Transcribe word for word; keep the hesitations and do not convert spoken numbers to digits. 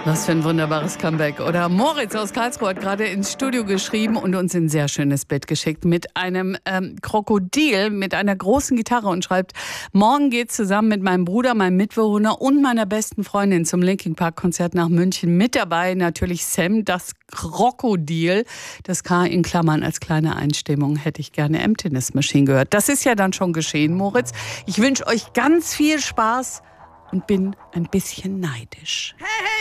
Was für ein wunderbares Comeback. Oder Moritz aus Karlsruhe hat gerade ins Studio geschrieben und uns ein sehr schönes Bild geschickt mit einem ähm, Krokodil mit einer großen Gitarre und schreibt: Morgen geht's zusammen mit meinem Bruder, meinem Mitbewohner und meiner besten Freundin zum Linkin Park Konzert nach München. Mit dabei natürlich Sam, das Krokodil. Das K in Klammern als kleine Einstimmung hätte ich gerne Emptiness Machine gehört. Das ist ja dann schon geschehen, Moritz. Ich wünsche euch ganz viel Spaß und bin ein bisschen neidisch.